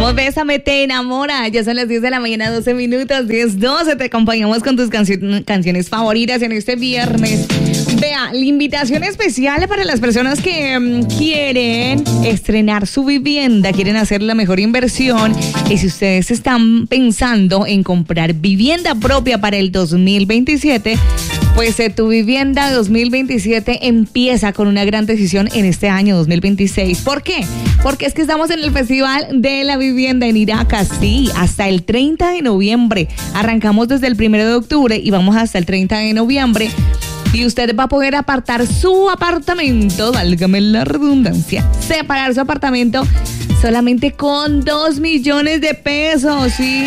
Somos Bésame, te enamora. Ya son las 10 de la mañana, 12 minutos, 10:12. Te acompañamos con tus canciones favoritas en este viernes. Vea, la invitación especial para las personas que quieren estrenar su vivienda, quieren hacer la mejor inversión. Y si ustedes están pensando en comprar vivienda propia para el 2027, pues Tu Vivienda 2027 empieza con una gran decisión en este año 2026. ¿Por qué? Porque es que estamos en el Festival de la Vivienda en Iracas, sí, hasta el 30 de noviembre. Arrancamos desde el 1 de octubre y vamos hasta el 30 de noviembre. Y usted va a poder apartar su apartamento, válgame la redundancia, separar su apartamento solamente con 2 millones de pesos, sí.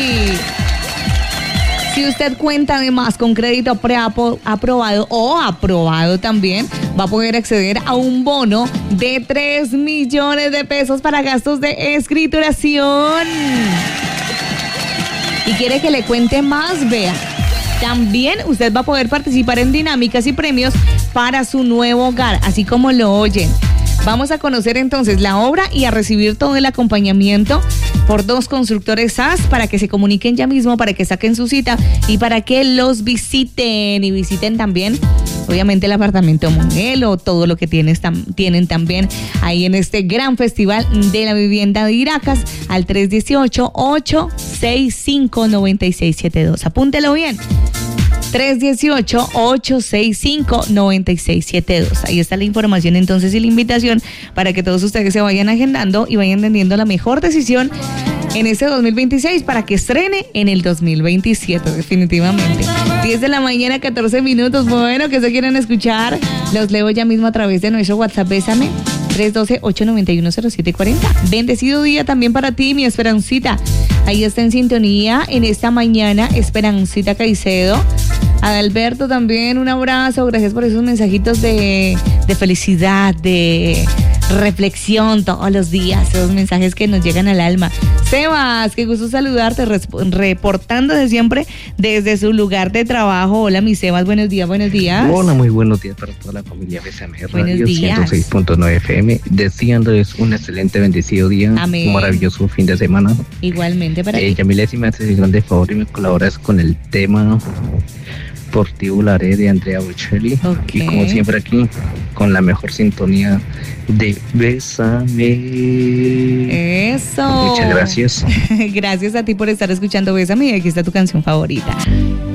Si usted cuenta además con crédito aprobado o aprobado también, va a poder acceder a un bono de 3 millones de pesos para gastos de escrituración. ¿Y quiere que le cuente más? Vea. También usted va a poder participar en dinámicas y premios para su nuevo hogar, así como lo oyen. Vamos a conocer entonces la obra y a recibir todo el acompañamiento por 2 constructores SAS para que se comuniquen ya mismo, para que saquen su cita y para que los visiten y visiten también, obviamente, el apartamento Monelo, todo lo que tienen también ahí en este gran Festival de la Vivienda de Iracas al 318-865-9672. Apúntelo bien. 318-865-9672. Ahí está la información entonces y la invitación para que todos ustedes se vayan agendando y vayan teniendo la mejor decisión en este 2026 para que estrene en el 2027, definitivamente. 10 de la mañana, 14 minutos. Bueno, que se quieren escuchar, los leo ya mismo a través de nuestro WhatsApp. Bésame, 312-891-0740. Bendecido día también para ti, mi Esperancita. Ahí está en sintonía en esta mañana, Esperancita Caicedo. Adalberto también, un abrazo. Gracias por esos mensajitos de felicidad, de reflexión todos los días, esos mensajes que nos llegan al alma. Sebas, qué gusto saludarte, reportándose siempre desde su lugar de trabajo. Hola, mi Sebas, buenos días, buenos días. Hola, muy buenos días para toda la familia Bésame Radio días. 106.9 FM, deseándoles un excelente, bendecido día. Amén. Un maravilloso fin de semana. Igualmente para ti. Yamile, si me haces el grande favor y me colaboras con el tema Por ti volaré de Andrea Bocelli. Okay. Y como siempre aquí, con la mejor sintonía de Bésame. Eso. Muchas gracias. Gracias a ti por estar escuchando Bésame y aquí está tu canción favorita.